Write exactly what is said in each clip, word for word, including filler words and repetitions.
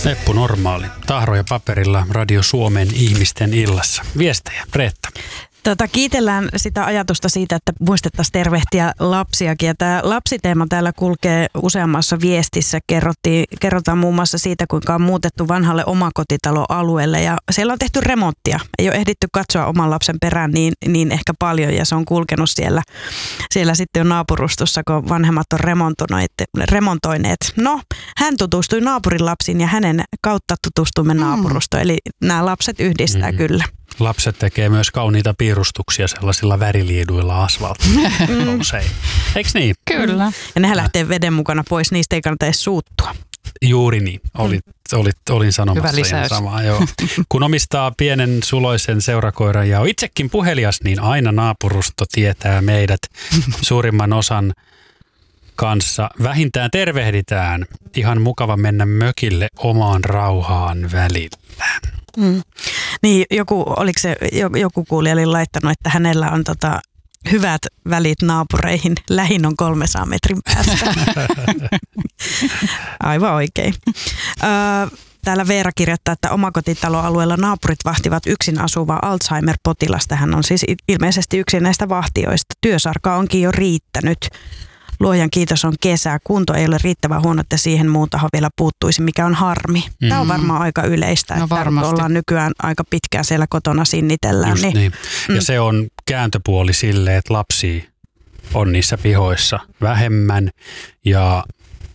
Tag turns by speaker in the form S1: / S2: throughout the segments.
S1: Eppu Normaali, tahro ja paperilla Radio Suomen ihmisten illassa. Viestejä, Reetta.
S2: Tota, kiitellään sitä ajatusta siitä, että muistettaisiin tervehtiä lapsiakin. Ja tämä lapsiteema täällä kulkee useammassa viestissä. Kerrottiin, kerrotaan muun muassa siitä, kuinka on muutettu vanhalle omakotitaloalueelle. Ja siellä on tehty remonttia. Ei ole ehditty katsoa oman lapsen perään niin, niin ehkä paljon. Ja se on kulkenut siellä, siellä sitten jo naapurustossa, kun vanhemmat on remontoineet. No, hän tutustui naapurin lapsiin ja hänen kautta tutustuimme naapurustoon. Eli nämä lapset yhdistää mm. kyllä.
S1: Lapset tekee myös kauniita piirustuksia sellaisilla väriliiduilla asfaltilla usein. Eikö niin?
S2: Kyllä. Ja nehän lähtee veden mukana pois, niistä ei kannata edes suuttua.
S1: Juuri niin. Olit, olit, olin sanomassa ihan samaa. Joo. Kun omistaa pienen suloisen seurakoiran ja on itsekin puhelias, niin aina naapurusto tietää meidät suurimman osan kanssa. Vähintään tervehditään. Ihan mukava mennä mökille omaan rauhaan välillä.
S2: Mm. Niin, joku, oliko se, joku kuulija oli laittanut, että hänellä on tota, hyvät välit naapureihin. Lähin on kolmesataa metrin päästä. Aivan oikein. Ö, täällä Veera kirjoittaa, että omakotitaloalueella naapurit vahtivat yksin asuvaa Alzheimer-potilasta. Hän on siis ilmeisesti yksi näistä vahtioista. Työsarka onkin jo riittänyt. Luojan kiitos on kesä. Kunto ei ole riittävän huono, että siihen muun taho vielä puuttuisi, mikä on harmi. Mm-hmm. Tämä on varmaan aika yleistä, no, että ollaan nykyään aika pitkään siellä kotona sinnitellään.
S1: Just
S2: niin.
S1: niin. Ja
S2: Mm.
S1: se on kääntöpuoli sille, että lapsia on niissä pihoissa vähemmän ja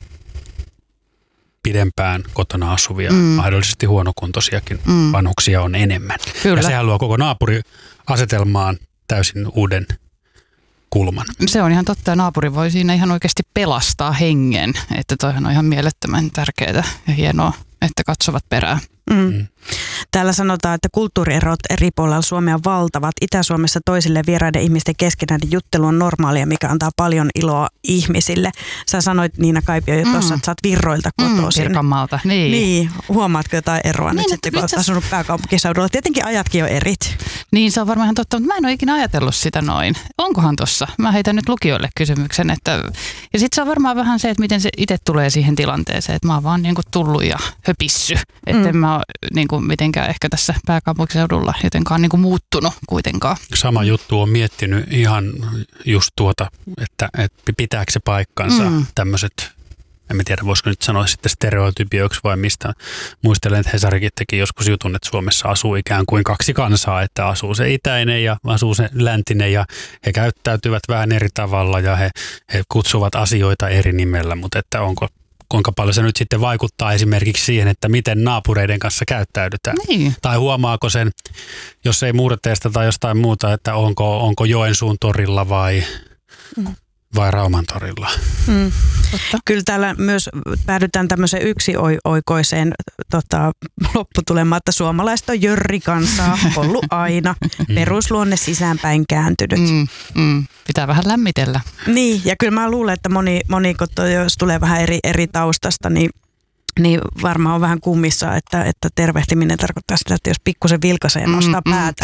S1: pidempään kotona asuvia, mm. mahdollisesti huonokuntoisiakin mm. vanhuksia on enemmän. Kyllä. Ja sehän luo koko naapuriasetelmaan täysin uuden kulman.
S3: Se on ihan totta, ja naapuri voi siinä ihan oikeasti pelastaa hengen, että toihan on ihan mielettömän tärkeää ja hienoa, että katsovat perään.
S2: Mm. Mm. Täällä sanotaan, että kulttuurierot eri puolilla Suomea on valtavat. Itä-Suomessa toisille vieraiden ihmisten keskenäinen juttelu on normaalia, mikä antaa paljon iloa ihmisille. Sä sanoit, Niina Kaipio, jo tuossa, mm. että sä oot Virroilta kotoisin.
S3: Mm, Pirkanmaalta, niin.
S2: Niin, huomaatko jotain eroa niin, nyt sitten, kun olet asunut pääkaupunkiseudulla? Tietenkin ajatkin on erit.
S3: Niin, se on varmaan ihan totta, mutta mä en ole ikinä ajatellut sitä noin. Onkohan tossa? Mä heitän nyt lukijoille kysymyksen. Että... Ja sitten se on varmaan vähän se, että miten se itse tulee siihen tilanteeseen, että mä oon vaan niinku tullut ja höpissy. Että mm. en mä ole niinku mitenkään ehkä tässä pääkaupunkiseudulla jotenkaan niinku muuttunut kuitenkaan.
S1: Sama juttu on miettinyt ihan just tuota, että, että pitääkö se paikkansa mm. tämmöiset, en tiedä voisiko nyt sanoa sitten stereotypioiksi vai mistä. Muistelen, että Hesarikin teki joskus jutun, että Suomessa asuu ikään kuin kaksi kansaa, että asuu se itäinen ja asuu se läntinen ja he käyttäytyvät vähän eri tavalla ja he, he kutsuvat asioita eri nimellä, mutta että onko kuinka paljon se nyt sitten vaikuttaa esimerkiksi siihen, että miten naapureiden kanssa käyttäydytään.
S3: Niin.
S1: Tai huomaako sen, jos ei Murteesta tai jostain muuta, että onko, onko Joensuun torilla vai, mm. vai Rauman torilla.
S2: Mm. Kyllä täällä myös päädytään tämmöiseen yksioikoiseen tota, lopputulemaan, että suomalaiset on jörrikansaa ollut aina. Perusluonne sisäänpäin kääntynyt.
S3: Mm, mm. Pitää vähän lämmitellä.
S2: Niin, ja kyllä mä luulen, että moni, moni jos tulee vähän eri, eri taustasta, niin niin varmaan on vähän kummissa, että, että tervehtiminen tarkoittaa sitä, että jos pikkusen vilkaisee ja nostaa mm, päätä.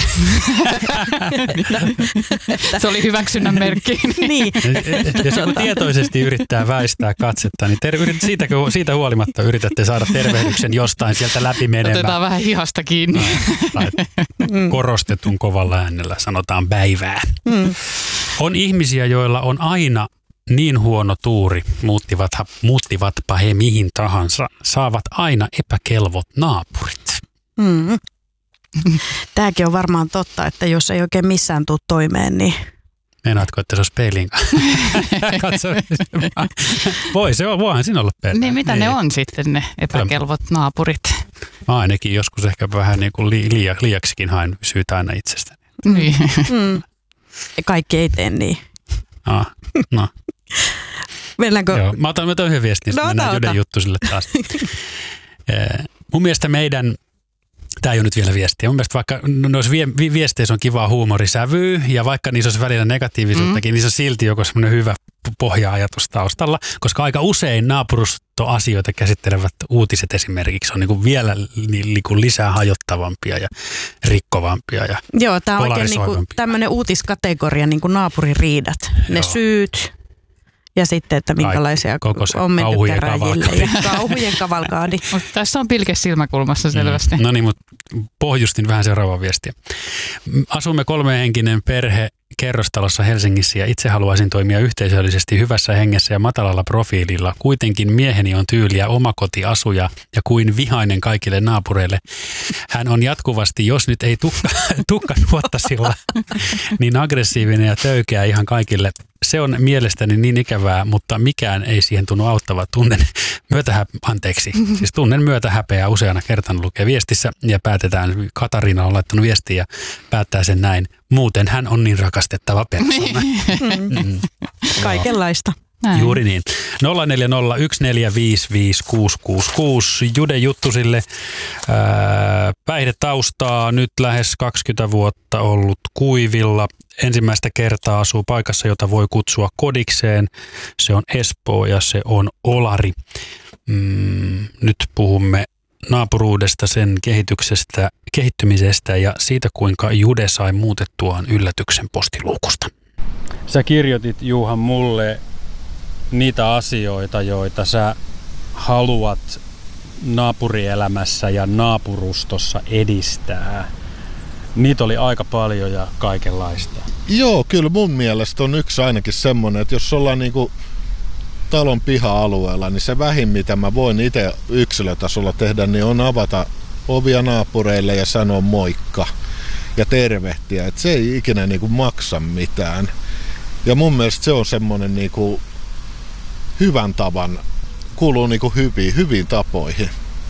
S3: Mm. Se oli hyväksynnän merkki.
S2: Niin.
S1: Jos joku tietoisesti yrittää väistää katsetta, niin ter- siitä, siitä huolimatta yritätte saada tervehdyksen jostain sieltä läpi menemään.
S3: Otetaan vähän hihasta kiinni.
S1: Tai korostetun kovalla äänellä sanotaan päivää. Mm. On ihmisiä, joilla on aina niin huono tuuri, muuttivat, muuttivatpa he mihin tahansa, saavat aina epäkelvot naapurit.
S2: Mm. Tämäkin on varmaan totta, että jos ei oikein missään tule toimeen, niin...
S1: Meinaatko, että se olisi peilin katso. Voi se on, voihan siinä olla peilin.
S3: Niin mitä niin. Ne on sitten ne epäkelvot naapurit?
S1: Mä ainakin joskus ehkä vähän niin kuin li, liia, liiaksikin hain syytä aina itsestäni.
S3: Niin.
S2: Mm. Kaikki ei tee niin.
S1: Ah, no.
S2: Mennäänkö?
S1: Joo, mä otan, mä otan yhden viestin,
S2: no,
S1: mennään Joden juttu sille taas. Mun mielestä meidän, tää ei ole nyt vielä viestiä, mun mielestä vaikka noissa vie, viesteissä on kivaa huumorisävyä ja vaikka niissä olisi välillä negatiivisuuttakin, mm. niissä on silti joku semmoinen hyvä pohja-ajatus taustalla, koska aika usein naapurustoasioita käsittelevät uutiset esimerkiksi on niin kuin vielä niin kuin lisää hajottavampia ja rikkovampia ja
S2: joo, tämä on oikein niin kuin tämmöinen uutiskategoria, niin kuin naapuririidat, ne Joo. syyt ja sitten, että minkälaisia on mennyt käräjille ja kauhujen kavalkaadi.
S3: Tässä on pilke silmäkulmassa selvästi.
S1: Mm. No niin, mutta pohjustin vähän seuraavaa viestiä. Asumme kolmehenkinen perhe kerrostalossa Helsingissä ja itse haluaisin toimia yhteisöllisesti hyvässä hengessä ja matalalla profiililla. Kuitenkin mieheni on tyyliä omakotiasuja ja kuin vihainen kaikille naapureille. Hän on jatkuvasti, jos nyt ei tukka, tukka nuottasilla, niin aggressiivinen ja töykeä ihan kaikille. Se on mielestäni niin ikävää, mutta mikään ei siihen tunnu auttava. Tunnen myötähä, anteeksi, siis tunnen myötähäpeää useana kertana lukee viestissä ja päätetään, Katariina on laittanut viestiä ja päättää sen näin. Muuten hän on niin rakastettava persoona.
S2: Mm. Kaikenlaista.
S1: Näin. Juuri niin. nolla neljä nolla yksi neljä viisi viisi kuusi kuusi kuusi Jude Juttusille. Ää, päihdetaustaa nyt lähes kaksikymmentä vuotta ollut kuivilla. Ensimmäistä kertaa asuu paikassa, jota voi kutsua kodikseen. Se on Espoo ja se on Olari. Mm, nyt puhumme naapuruudesta, sen kehityksestä, kehittymisestä ja siitä, kuinka Jude sai muutettuaan yllätyksen postiluukusta. Sä kirjoitit, Juha, mulle niitä asioita, joita sä haluat naapurielämässä ja naapurustossa edistää. Niitä oli aika paljon ja kaikenlaista.
S4: Joo, kyllä mun mielestä on yksi ainakin semmoinen, että jos ollaan niinku talon piha-alueella, niin se vähin, mitä mä voin itse yksilötasolla tehdä, niin on avata ovia naapureille ja sanoa moikka ja tervehtiä. Että se ei ikinä niinku maksa mitään. Ja mun mielestä se on semmoinen niinku hyvän tavan, kuuluu niinku hyviin, hyviin tapoihin.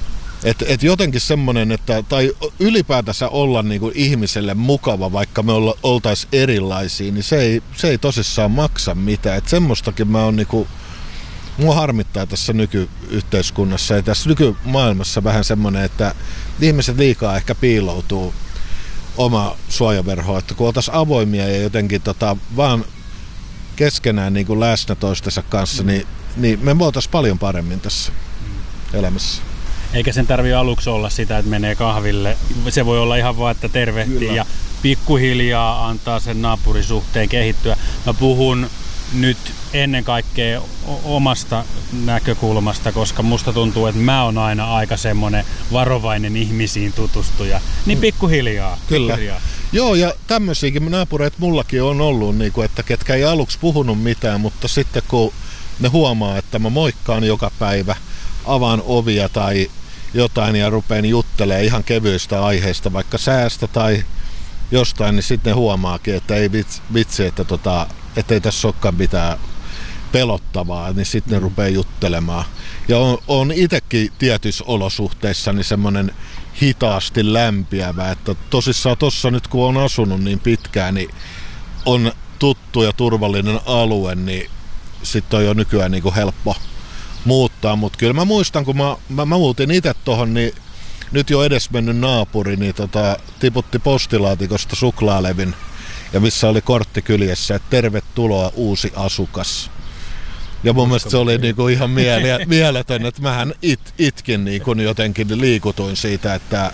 S4: Et, et jotenkin semmoinen, että, tai ylipäätänsä olla niinku ihmiselle mukava, vaikka me olla, oltais erilaisia, niin se ei, se ei tosissaan maksa mitään. Et semmoistakin mä oon niinku, mua harmittaa tässä nykyyhteiskunnassa ja tässä nykymaailmassa vähän semmoinen, että ihmiset liikaa ehkä piiloutuu oma suojaverhoon, että kun oltaisiin avoimia ja jotenkin tota, vaan keskenään niin kuin läsnä toistensa kanssa, mm. niin, niin me voitaisiin paljon paremmin tässä mm. elämässä.
S1: Eikä sen tarvitse aluksi olla sitä, että menee kahville. Se voi olla ihan vaan, että tervehtii Kyllä. ja pikkuhiljaa antaa sen naapurisuhteen kehittyä. Mä puhun nyt ennen kaikkea omasta näkökulmasta, koska musta tuntuu, että mä oon aina aika semmoinen varovainen ihmisiin tutustuja. Niin pikkuhiljaa.
S4: Kyllä.
S1: Pikkuhiljaa.
S4: Joo, ja tämmöisiäkin naapureita mullakin on ollut, niin kuin, että ketkä ei aluksi puhunut mitään, mutta sitten kun ne huomaa, että mä moikkaan joka päivä, avaan ovia tai jotain ja rupean juttelemaan ihan kevyistä aiheista, vaikka säästä tai jostain, niin sitten ne huomaakin, että ei vitsi, että tota, ei tässä olekaan mitään pelottavaa, niin sitten ne rupeaa juttelemaan. Ja on, on itsekin tietyissä olosuhteissa niin semmoinen hitaasti lämpiävä, että tosissaan tuossa nyt kun on asunut niin pitkään, niin on tuttu ja turvallinen alue, niin sitten on jo nykyään niin kuin helppo muuttaa, mutta kyllä mä muistan, kun mä, mä, mä muutin itse tohon, niin nyt jo edesmennyt naapuri niin tota, tiputti postilaatikosta suklaalevin ja missä oli kortti kyljessä, että tervetuloa uusi asukas. Ja mun mielestä se oli niinku ihan miele- mieletön, että mähän it, itkin niinku jotenkin liikutuin siitä, että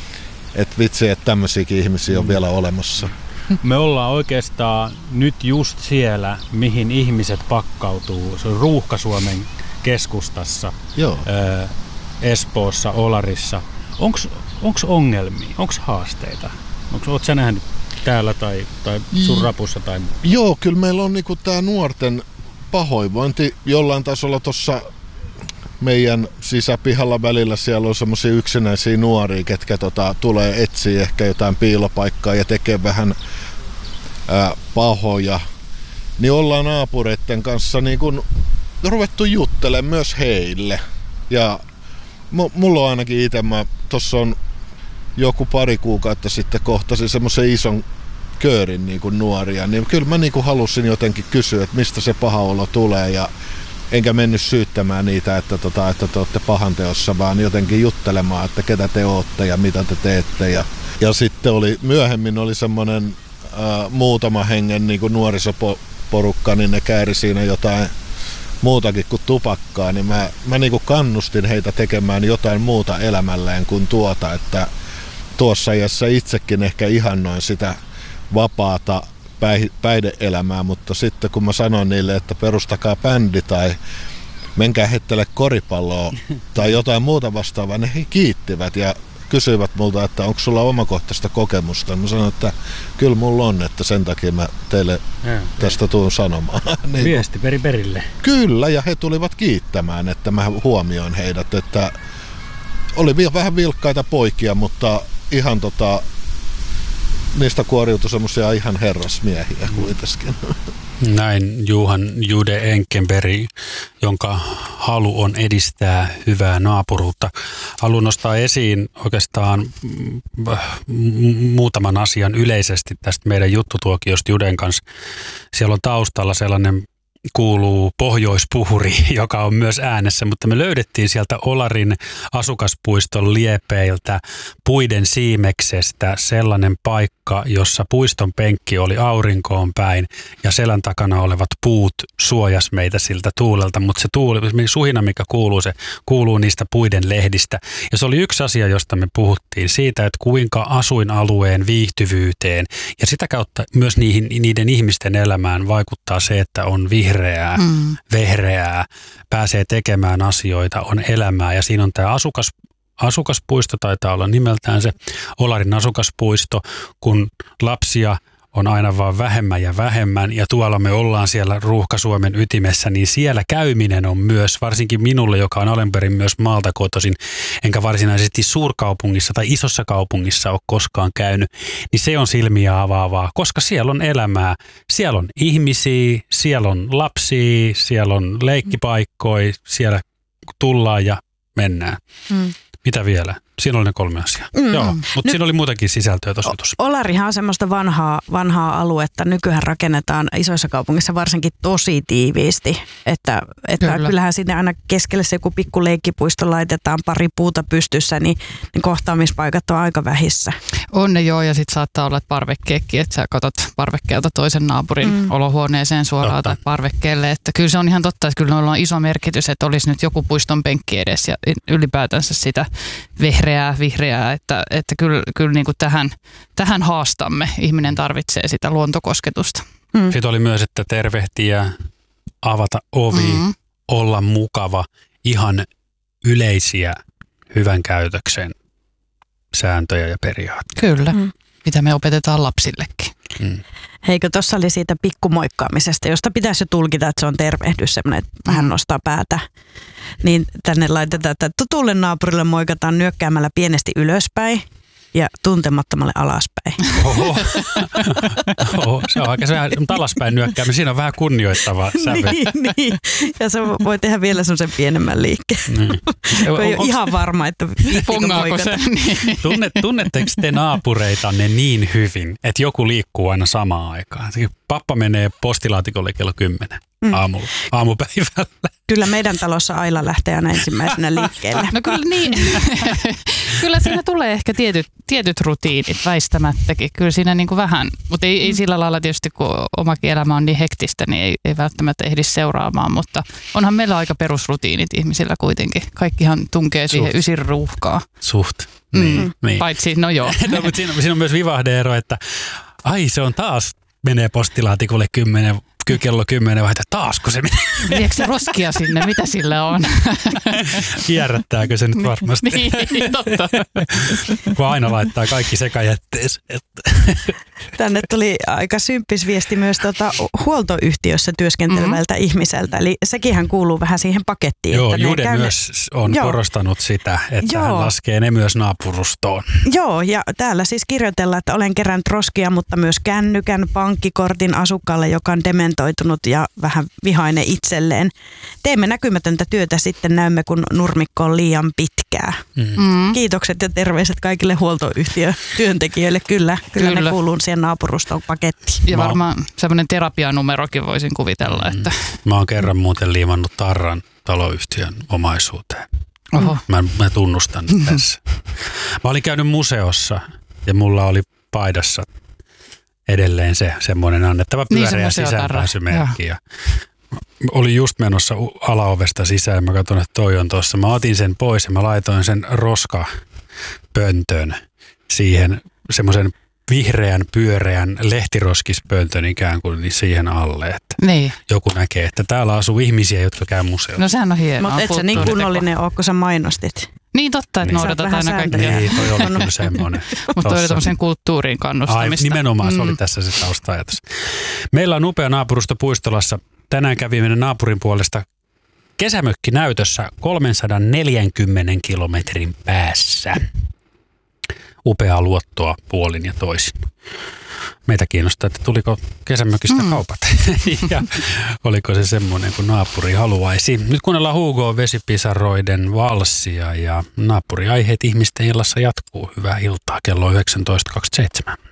S4: et vitsi, että tämmöisiäkin ihmisiä on vielä olemassa.
S1: Me ollaan oikeastaan nyt just siellä, mihin ihmiset pakkautuu. Se on Ruuhka-Suomen keskustassa,
S4: Joo.
S1: Ää, Espoossa, Olarissa. Onks, onks ongelmia? Onks haasteita? Onks, oot sä nähnyt täällä tai, tai sun rapussa? Tai...
S4: Joo, kyllä meillä on niinku tää nuorten pahoinvointi jollain tasolla tuossa meidän sisäpihalla välillä. Siellä on semmoisia yksinäisiä nuoria, ketkä tota, tulee etsiä ehkä jotain piilopaikkaa ja tekee vähän ää, pahoja. Niin ollaan naapureiden kanssa niin kun ruvettu juttelemaan myös heille. Ja m- mulla on ainakin itse, mä tossa on joku pari kuukautta sitten kohtasin semmoisen ison köörin niin kuin nuoria, niin kyllä mä niin kuin halusin jotenkin kysyä, että mistä se paha olo tulee, ja enkä mennyt syyttämään niitä, että, tota, että te olette pahanteossa, vaan jotenkin juttelemaan, että ketä te ootte ja mitä te teette. Ja, ja sitten oli, myöhemmin oli semmoinen äh, muutama hengen niin kuin nuorisoporukka, niin ne kääri siinä jotain muutakin kuin tupakkaa, niin mä, mä niin kuin kannustin heitä tekemään jotain muuta elämälleen kuin tuota, että tuossa iässä itsekin ehkä ihannoin sitä vapaata päih- päihde-elämää, mutta sitten kun mä sanoin niille, että perustakaa bändi tai menkää heittele koripalloa tai jotain muuta vastaavaa, ne he kiittivät ja kysyivät multa, että onko sulla omakohtaista kokemusta. Mä sanoin, että kyllä mulla on, että sen takia mä teille ja, tästä tuun sanomaan. Niin,
S1: viesti peri perille.
S4: Kyllä, ja he tulivat kiittämään, että mä huomioin heidät. Että oli vähän vilkkaita poikia, mutta ihan tota, niistä kuoriutui semmoisia ihan herrasmiehiä kuitenkin.
S1: Näin Johan Jude Enkenberg, jonka halu on edistää hyvää naapuruutta. Haluan nostaa esiin oikeastaan muutaman asian yleisesti tästä meidän juttutuokiosta Juden kanssa. Siellä on taustalla sellainen kuuluu pohjoispuhuri, joka on myös äänessä, mutta me löydettiin sieltä Olarin asukaspuiston liepeiltä puiden siimeksestä sellainen paikka, jossa puiston penkki oli aurinkoon päin ja selän takana olevat puut suojas meitä siltä tuulelta, mutta se tuuli, suhina mikä kuuluu, se kuuluu niistä puiden lehdistä. Ja se oli yksi asia, josta me puhuttiin siitä, että kuinka asuinalueen viihtyvyyteen ja sitä kautta myös niihin, niiden ihmisten elämään vaikuttaa se, että on vihreä. Vihreää, mm. vehreää, pääsee tekemään asioita, on elämää ja siinä on tämä asukas, asukaspuisto, taitaa olla nimeltään se Olarin asukaspuisto, kun lapsia on aina vaan vähemmän ja vähemmän ja tuolla me ollaan siellä Ruuhka-Suomen ytimessä, niin siellä käyminen on myös, varsinkin minulle, joka on alun perin myös maalta kotoisin, enkä varsinaisesti suurkaupungissa tai isossa kaupungissa ole koskaan käynyt, niin se on silmiä avaavaa, koska siellä on elämää, siellä on ihmisiä, siellä on lapsia, siellä on leikkipaikkoja, siellä tullaan ja mennään. Mm. Mitä vielä? Siinä oli ne kolme asiaa. Mm. Joo, mutta Nyt, siinä oli muutakin sisältöä tuossa jutussa.
S2: Olarihan on semmoista vanhaa, vanhaa aluetta. Nykyään rakennetaan isoissa kaupungissa varsinkin tosi tiiviisti. Että, että Kyllä. kyllähän sinne aina keskelle se joku pikku leikkipuisto laitetaan pari puuta pystyssä, niin, niin kohtaamispaikat on aika vähissä.
S3: On ne joo, ja sitten saattaa olla parvekkeekki, että sä katot parvekkeelta toisen naapurin mm. olohuoneeseen suoraan totta. Tai parvekkeelle. Että kyllä se on ihan totta, että kyllä noilla on iso merkitys, että olisi nyt joku puiston penkki edes ja ylipäätänsä sitä vehreää, vihreää, että, että kyllä, kyllä niin kuin tähän, tähän haastamme. Ihminen tarvitsee sitä luontokosketusta.
S1: Mm. Sitten oli myös, että tervehtiä, avata ovi, mm-hmm. olla mukava, ihan yleisiä hyvän käytöksen sääntöjä ja periaatteita.
S3: Kyllä, mm. mitä me opetetaan lapsillekin.
S2: Mm. Heikö, tuossa oli siitä pikkumoikkaamisesta, josta pitäisi jo tulkita, että se on tervehdys, semmoinen, että mm. vähän nostaa päätä. Niin tänne laitetaan, että tutulle naapurille moikataan nyökkäämällä pienesti ylöspäin ja tuntemattomalle alaspäin.
S1: Oho. Oho, se on aika se alaspäin nyökkääminen. Siinä on vähän kunnioittava sävy.
S2: niin, niin, ja se voi tehdä vielä semmoisen pienemmän liikkeen. Niin. Kun ei ole ihan varma, että viittiinkö moikata.
S1: Tunnet, tunnetteko te naapureitanne niin hyvin, että joku liikkuu aina samaan aikaan? Pappa menee postilaatikolle kello kymmenen mm. aamulla, aamupäivällä.
S2: Kyllä meidän talossa Aila lähtee aina ensimmäisenä liikkeelle.
S3: No kyllä niin. Kyllä siinä tulee ehkä tietyt, tietyt rutiinit väistämättäkin. Kyllä siinä niin kuin vähän, mutta ei, ei sillä lailla tietysti, kun omakin elämä on niin hektistä, niin ei, ei välttämättä ehdi seuraamaan. Mutta onhan meillä aika perusrutiinit ihmisillä kuitenkin. Kaikkihan tunkee Suht. siihen ysin ruuhkaa.
S1: Suht. Niin, mm. niin.
S3: Paitsi, no joo.
S1: no, mutta siinä, siinä on myös vivahde-ero, että ai se on taas, menee postilaatikolle kymmenen kello kymmenen vai että taasko se menee?
S3: Viekö se roskia sinne? Mitä sillä on?
S1: Kierrättääkö se nyt varmasti?
S3: Niin, totta.
S1: Kun aina laittaa kaikki sekajätteeseen.
S2: Tänne tuli aika symppis viesti myös tuota huoltoyhtiössä työskentelevältä mm-hmm. ihmiseltä. Eli sekinhän kuuluu vähän siihen pakettiin.
S1: Joo,
S2: että
S1: Jude myös on Joo. korostanut sitä, että Joo. hän laskee ne myös naapurustoon.
S2: Joo, ja täällä siis kirjoitellaan, että olen kerännyt roskia, mutta myös kännykän, pankkikortin asukkaalle, joka on dementoitunut ja vähän vihainen itselleen. Teemme näkymätöntä työtä, sitten näymme, kun nurmikko on liian pitkää. Mm. Kiitokset ja terveiset kaikille huoltoyhtiötyöntekijöille. Kyllä, kyllä, kyllä. ne kuuluu siihen naapuruston pakettiin.
S3: Ja varmaan semmoinen terapianumerokin voisin kuvitella. Että...
S1: Mä oon kerran muuten liimannut tarran taloyhtiön omaisuuteen.
S3: Oho.
S1: Mä, mä tunnustan tässä. Mä olin käynyt museossa ja mulla oli paidassa edelleen se semmoinen annettava pyöreä niin, sisäänpääsymerkki. Ja olin just menossa alaovesta sisään ja mä katson, että toi on tuossa. Mä otin sen pois ja mä laitoin sen roskapöntön siihen semmoisen vihreän, pyöreän lehtiroskispöntön ikään kuin siihen alle, että
S3: niin.
S1: joku näkee, että täällä asuu ihmisiä, jotka käy museossa.
S3: No sehän on hienoa.
S2: Mutta et sä niin kunnollinen ole, kun sä mainostit.
S3: Niin totta, että
S1: Niin.
S3: noudatat aina kaikkea.
S1: Niin, toi oli kyllä semmoinen.
S3: Mutta toi oli tämmöisen kulttuuriin kannustamista.
S1: Ai, nimenomaan se
S3: Mm.
S1: oli tässä se tausta-ajatus. Meillä on upea naapurusto Puistolassa. Tänään kävimme naapurin puolesta kesämökkinäytössä kolmesataaneljäkymmentä kilometrin päässä. Upeaa luottoa puolin ja toisin. Meitä kiinnostaa, että tuliko kesämökistä mm. kaupat ja oliko se semmoinen kuin naapuri haluaisi. Nyt kuunnellaan Hugo Vesipisaroiden valssia ja naapuriaiheet ihmisten illassa jatkuu. Hyvää iltaa, kello yhdeksäntoista kaksikymmentäseitsemän.